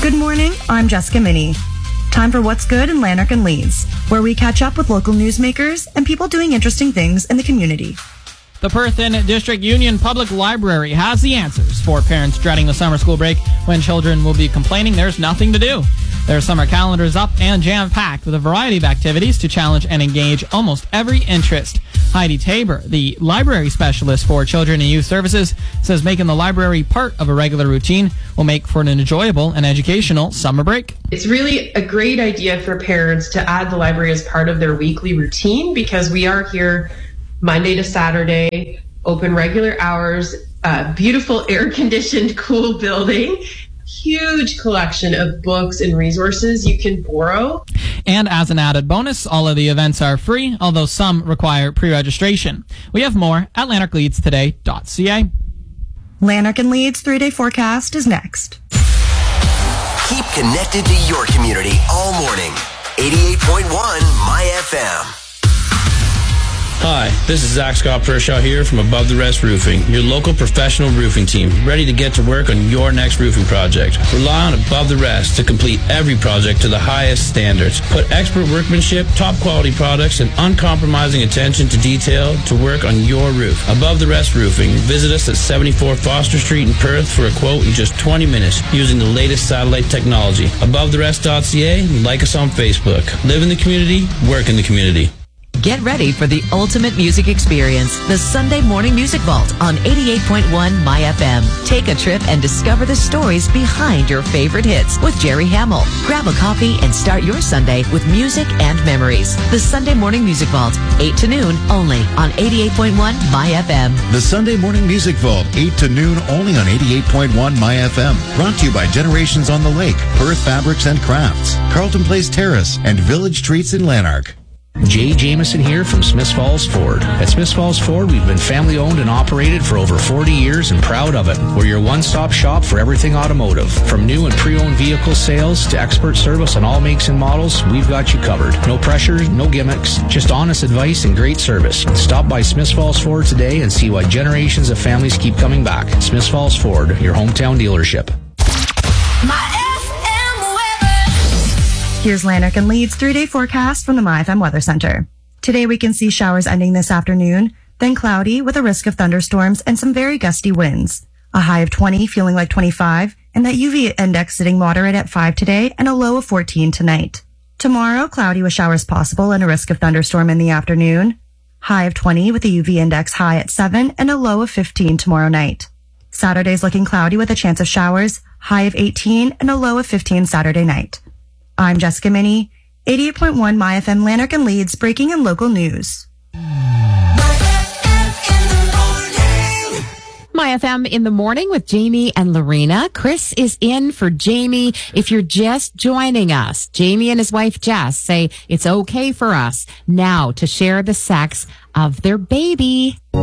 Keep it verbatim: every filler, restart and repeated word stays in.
Good morning, I'm Jessica Minnie. Time for What's Good in Lanark and Leeds, where we catch up with local newsmakers and people doing interesting things in the community. The Perth and District Union Public Library has the answers for parents dreading the summer school break when children will be complaining there's nothing to do. Their summer calendar is up and jam-packed with a variety of activities to challenge and engage almost every interest. Heidi Tabor, the library specialist for Children and Youth Services, says making the library part of a regular routine will make for an enjoyable and educational summer break. It's really a great idea for parents to add the library as part of their weekly routine because we are here Monday to Saturday, open regular hours, uh, beautiful air-conditioned, cool building, huge collection of books and resources you can borrow. And as an added bonus, all of the events are free, although some require pre-registration. We have more at lanark leeds today dot c a. Lanark and Leeds three-day forecast is next. Keep connected to your community all morning. eighty-eight point one My F M. Hi, this is Zach Scott Pershaw here from Above the Rest Roofing, your local professional roofing team, ready to get to work on your next roofing project. Rely on Above the Rest to complete every project to the highest standards. Put expert workmanship, top quality products, and uncompromising attention to detail to work on your roof. Above the Rest Roofing. Visit us at seventy-four Foster Street in Perth for a quote in just twenty minutes using the latest satellite technology. above the rest dot c a. Like us on Facebook. Live in the community, work in the community. Get ready for the ultimate music experience, the Sunday Morning Music Vault on eighty-eight point one My F M. Take a trip and discover the stories behind your favorite hits with Jerry Hamill. Grab a coffee and start your Sunday with music and memories. The Sunday Morning Music Vault, eight to noon, only on eighty-eight point one My F M. The Sunday Morning Music Vault, eight to noon, only on eighty-eight point one My F M. Brought to you by Generations on the Lake, Perth Fabrics and Crafts, Carlton Place Terrace, and Village Treats in Lanark. Jay Jameson here from Smiths Falls Ford. At Smiths Falls Ford, we've been family owned and operated for over forty years and proud of it. We're your one-stop shop for everything automotive. From new and pre-owned vehicle sales to expert service on all makes and models, we've got you covered. No pressure, no gimmicks, just honest advice and great service. Stop by Smiths Falls Ford today and see why generations of families keep coming back. Smiths Falls Ford, your hometown dealership. My Here's Lanark and Leeds three-day forecast from the My F M Weather Center. Today we can see showers ending this afternoon, then cloudy with a risk of thunderstorms and some very gusty winds. A high of twenty, feeling like twenty-five, and that U V index sitting moderate at five today and a low of fourteen tonight. Tomorrow, cloudy with showers possible and a risk of thunderstorm in the afternoon. High of twenty with a U V index high at seven and a low of fifteen tomorrow night. Saturday's looking cloudy with a chance of showers, high of eighteen and a low of fifteen Saturday night. I'm Jessica Minnie, eighty-eight point one My F M Lanark and Leeds, breaking and local news. My F M in the morning with Jamie and Lorena. Chris is in for Jamie. If you're just joining us, Jamie and his wife Jess say it's okay for us now to share the sex of their baby.